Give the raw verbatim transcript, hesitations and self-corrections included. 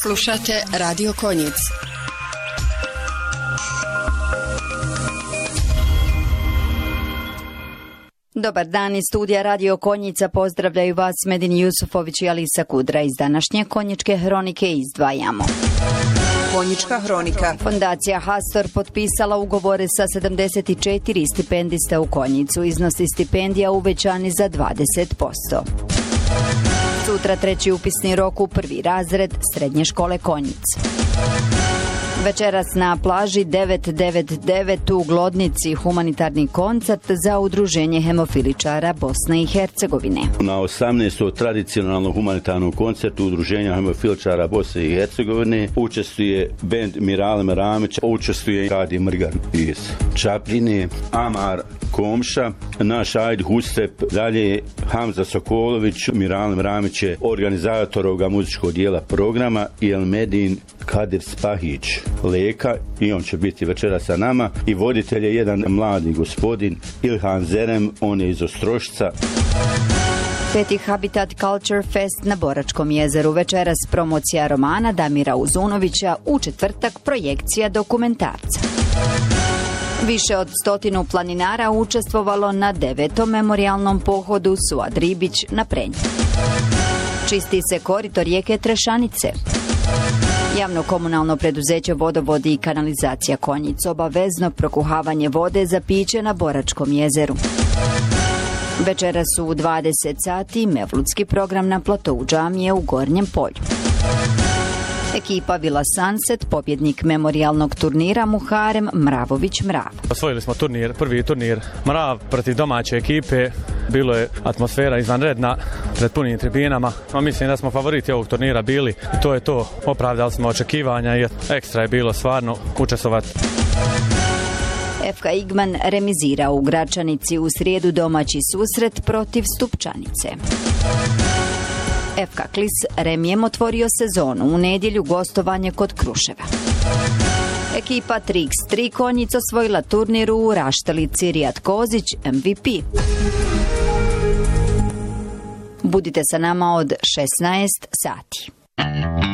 Slušate Radio Konjic. Dobar dan iz studija Radio Konjica, pozdravljaju vas Medin Jusufović i Alisa Kudra. Iz današnje konjičke hronike izdvajamo. Konjička hronika. Fondacija Hastor potpisala ugovore sa sedamdeset četiri stipendista u Konjicu. Iznosi stipendija uvećani za dvadeset posto. Sutra treći upisni rok u prvi razred Srednje škole Konjic. Večeras na plaži devet devet devet u Glodnici humanitarni koncert za udruženje hemofiličara Bosne i Hercegovine. Na osamnaestom tradicionalnom humanitarnom koncertu udruženja hemofiličara Bosne i Hercegovine učestvuje bend Mirale Maramić, učestvuje Radi Mrgan iz Čapljine, Amar Komša, naš Ajd Hustep, dalje Hamza Sokolović, Mirale Maramić je organizator ovoga muzičkog dijela programa i Elmedin Kadir Spahić Leka, i on će biti večera sa nama, i voditelj je jedan mladi gospodin Ilhan Zerem, on je iz Ostrošca. Peti Habitat Culture Fest na Boračkom jezeru. Večeras promocija romana Damira Uzunovića, u četvrtak projekcija dokumentarca. Više od stotinu planinara učestvovalo na devetom memorijalnom pohodu Suad Ribić na Prenju. Čisti se korito rijeke Trešanice. Javno komunalno preduzeće Vodovodi i kanalizacija Konjic, obavezno prokuhavanje vode za piće na Boračkom jezeru. Večera su u dvadeset sati mevludski program na platou džamije u Gornjem polju. Ekipa Villa Sunset, pobjednik memorijalnog turnira Muharem Mravović Mrav. Osvojili smo turnir, prvi turnir Mrav protiv domaće ekipe. Bilo je atmosfera izvanredna pred punim tribinama. Mislim da smo favoriti ovog turnira bili i to je to. Opravdali smo očekivanja i ekstra je bilo stvarno učestvovati. F K Igman remizira u Gračanici u srijedu domaći susret protiv Stupčanice. F K Klis remijem otvorio sezonu, u nedjelju gostovanje kod Kruševa. Ekipa tri iks tri Konjic osvojila turnir u Raštalici, Rijat Kozić M V P. Budite sa nama od šesnaest sati.